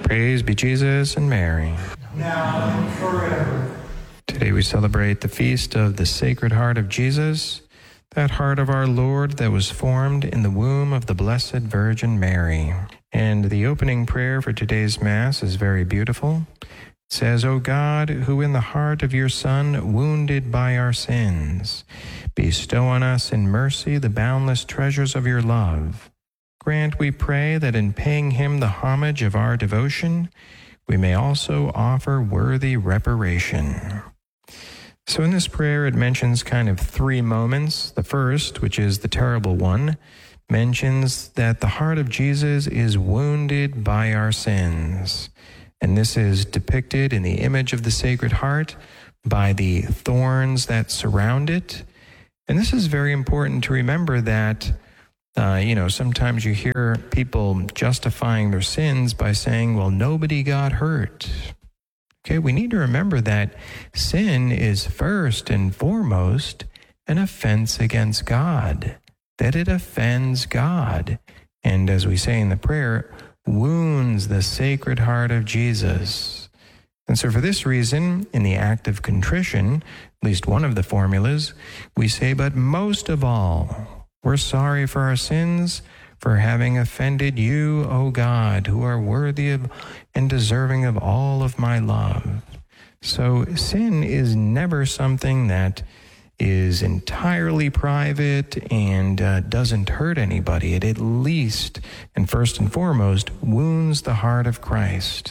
Praise be Jesus and Mary. Now and forever. Today we celebrate the feast of the Sacred Heart of Jesus, that heart of our Lord that was formed in the womb of the Blessed Virgin Mary. And the opening prayer for today's Mass is very beautiful. It says, O God, who in the heart of your Son, wounded by our sins, bestow on us in mercy the boundless treasures of your love. Grant, we pray, that in paying him the homage of our devotion, we may also offer worthy reparation. So in this prayer, it mentions kind of three moments. The first, which is the terrible one, mentions that the heart of Jesus is wounded by our sins. And this is depicted in the image of the Sacred Heart by the thorns that surround it. And this is very important to remember that, sometimes you hear people justifying their sins by saying, well, nobody got hurt. Okay, we need to remember that sin is first and foremost an offense against God, that it offends God. And as we say in the prayer, wounds the Sacred Heart of Jesus. And so for this reason, in the act of contrition, at least one of the formulas, we say, but most of all, we're sorry for our sins, for having offended you, O God, who are worthy of and deserving of all of my love. So sin is never something that is entirely private and doesn't hurt anybody. It at least, and first and foremost, wounds the heart of Christ.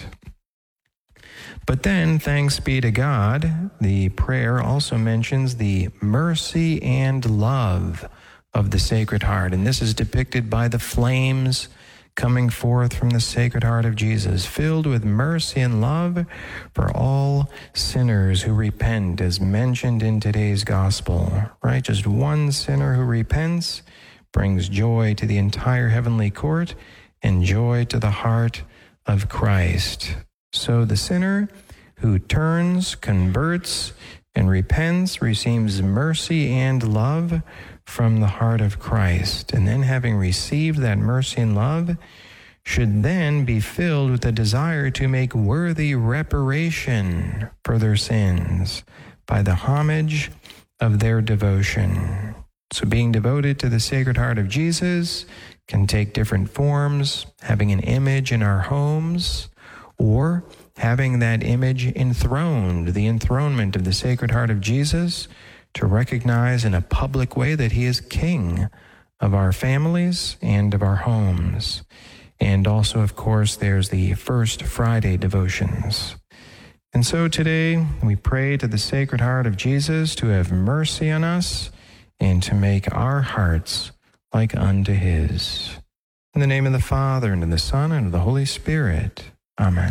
But then, thanks be to God, the prayer also mentions the mercy and love of the Sacred Heart. And this is depicted by the flames coming forth from the Sacred Heart of Jesus, filled with mercy and love for all sinners who repent, as mentioned in today's gospel, right? Just one sinner who repents brings joy to the entire heavenly court and joy to the heart of Christ. So the sinner who turns, converts, and repents receives mercy and love from the heart of Christ. And then, having received that mercy and love, should then be filled with a desire to make worthy reparation for their sins by the homage of their devotion. So being devoted to the Sacred Heart of Jesus can take different forms, having an image in our homes, or having that image enthroned, the enthronement of the Sacred Heart of Jesus, to recognize in a public way that he is King of our families and of our homes. And also, of course, there's the First Friday devotions. And so today we pray to the Sacred Heart of Jesus to have mercy on us and to make our hearts like unto his. In the name of the Father, and of the Son, and of the Holy Spirit. Amen.